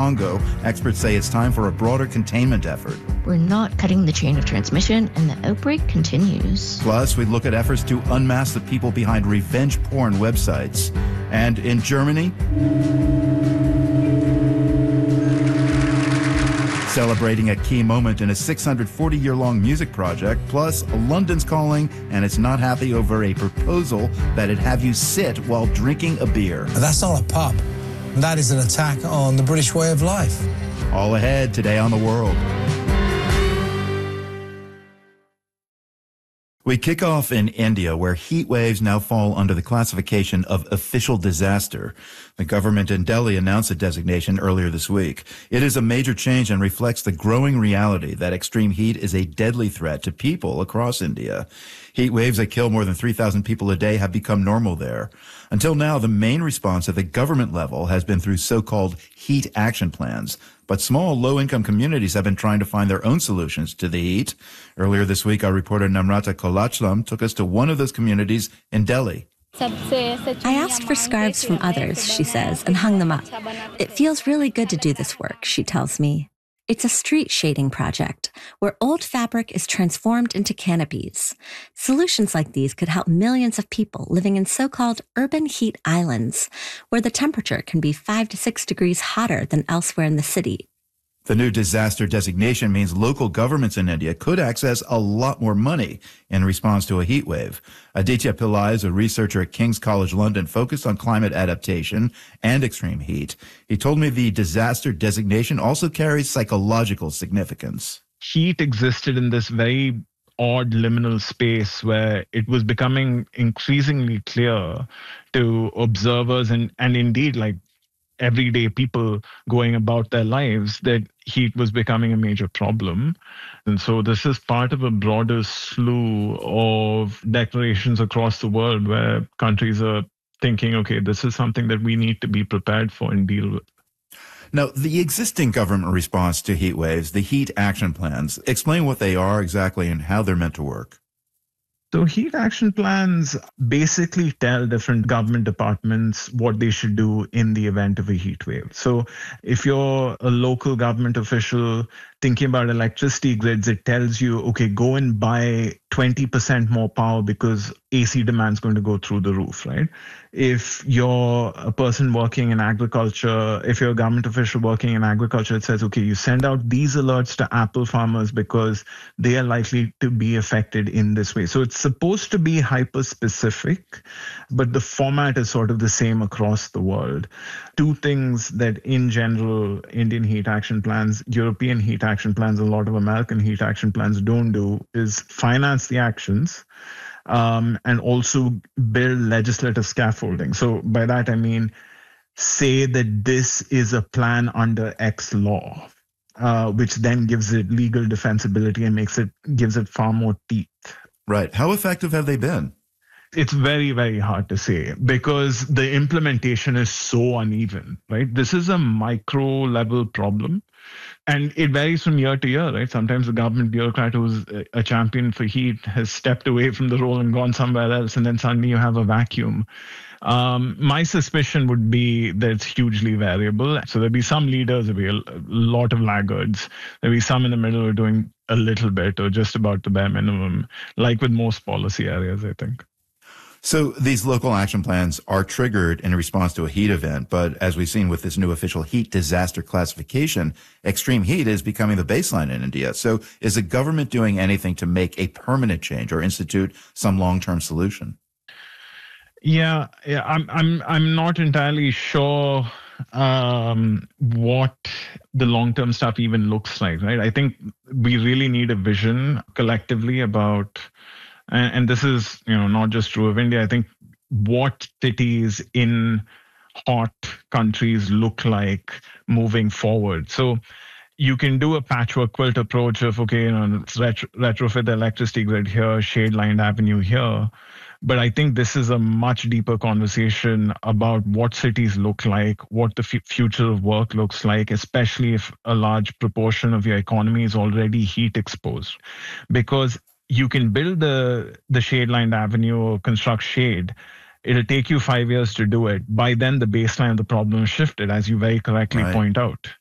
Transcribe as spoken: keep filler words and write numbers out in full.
Congo, experts say it's time for a broader containment effort. We're not cutting the chain of transmission, and the outbreak continues. Plus, we look at efforts to unmask the people behind revenge porn websites. And in Germany, celebrating a key moment in a six hundred forty year long music project, plus London's calling and it's not happy over a proposal that it'd have you sit while drinking a beer. That's not a pub. That is an attack on the British way of life. All ahead today on The World. We kick off in India, where heat waves now fall under the classification of official disaster. The government in Delhi announced a designation earlier this week. It is a major change and reflects the growing reality that extreme heat is a deadly threat to people across India. Heat waves that kill more than three thousand people a day have become normal there. Until now, the main response at the government level has been through so-called heat action plans. But small, low-income communities have been trying to find their own solutions to the heat. Earlier this week, our reporter Namrata Kolachlam took us to one of those communities in Delhi. I asked for scarves from others, she says, and hung them up. It feels really good to do this work, she tells me. It's a street shading project where old fabric is transformed into canopies. Solutions like these could help millions of people living in so-called urban heat islands, where the temperature can be five to six degrees hotter than elsewhere in the city. The new disaster designation means local governments in India could access a lot more money in response to a heat wave. Aditya Pillai is a researcher at King's College London focused on climate adaptation and extreme heat. He told me the disaster designation also carries psychological significance. Heat existed in this very odd liminal space where it was becoming increasingly clear to observers and, and indeed like everyday people going about their lives that heat was becoming a major problem. And so this is part of a broader slew of declarations across the world where countries are thinking, okay, this is something that we need to be prepared for and deal with. Now, the existing government response to heat waves, the heat action plans, explain what they are exactly and how they're meant to work. So heat action plans basically tell different government departments what they should do in the event of a heat wave. So if you're a local government official thinking about electricity grids, it tells you, okay, go and buy twenty percent more power because A C demand is going to go through the roof, right? If you're a person working in agriculture, if you're a government official working in agriculture, it says, okay, you send out these alerts to apple farmers because they are likely to be affected in this way. So it's supposed to be hyper-specific, but the format is sort of the same across the world. Two things that in general, Indian heat action plans, European heat action plans, a lot of American heat action plans don't do is finance the actions um, and also build legislative scaffolding. So by that, I mean, say that this is a plan under X law, uh, which then gives it legal defensibility and makes it gives it far more teeth. Right. How effective have they been? It's very, very hard to say because the implementation is so uneven, right? This is a micro level problem and it varies from year to year, right? Sometimes the government bureaucrat who's a champion for heat has stepped away from the role and gone somewhere else, and then suddenly you have a vacuum. Um, my suspicion would be that it's hugely variable. So there'll be some leaders, there'll be a lot of laggards. There'll be some in the middle who are doing a little bit or just about the bare minimum, like with most policy areas, I think. So these local action plans are triggered in response to a heat event, but as we've seen with this new official heat disaster classification, extreme heat is becoming the baseline in India. So is the government doing anything to make a permanent change or institute some long-term solution? Yeah, yeah, I'm I'm I'm not entirely sure um, what the long-term stuff even looks like, right? I think we really need a vision collectively about. And this is, you know, not just true of India. I think what cities in hot countries look like moving forward. So you can do a patchwork quilt approach of, okay, you know, let's retro- retrofit the electricity grid here, shade-lined avenue here. But I think this is a much deeper conversation about what cities look like, what the f- future of work looks like, especially if a large proportion of your economy is already heat exposed. Because you can build the, the shade-lined avenue or construct shade. It'll take you five years to do it. By then, the baseline of the problem is shifted, as you very correctly right. point out.